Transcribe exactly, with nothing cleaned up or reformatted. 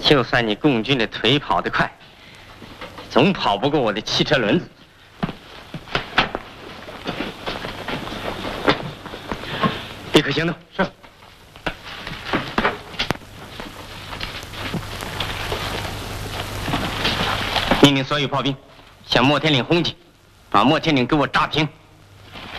就算你共军的腿跑得快，总跑不过我的汽车轮子。立刻行动。是。命令所有炮兵向莫天岭轰击，把莫天岭给我炸平。